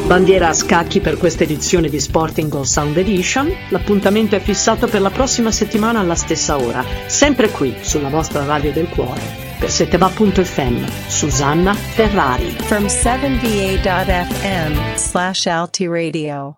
Bandiera a scacchi per questa edizione di Sporting All Sound Edition. L'appuntamento è fissato per la prossima settimana alla stessa ora, sempre qui sulla vostra radio del cuore. Per Seteba.fm, Susanna Ferrari. From 7va.fm/Alti Radio.